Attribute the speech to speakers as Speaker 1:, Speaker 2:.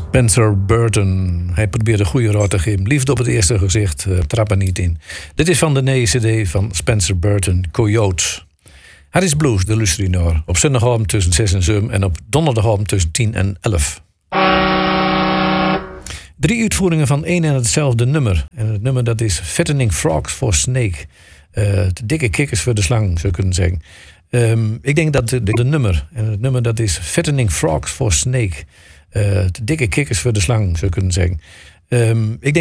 Speaker 1: Spencer Burton. Hij probeerde goede raad te geven. Liefde op het eerste gezicht, trap er niet in. Dit is van de nieuwe cd van Spencer Burton, Coyote. Harris Blues, de luisteraar. Op zondagavond tussen 6 en 7 en op donderdagavond tussen 10 en 11. 3 uitvoeringen van één en hetzelfde nummer. En het nummer dat is Fattening Frogs for Snake. De dikke kikkers voor de slang, zou je kunnen zeggen. Ik denk dat de nummer, en het nummer dat is Fattening Frogs for Snake. De dikke kikkers voor de slang, zou je kunnen zeggen. Ik denk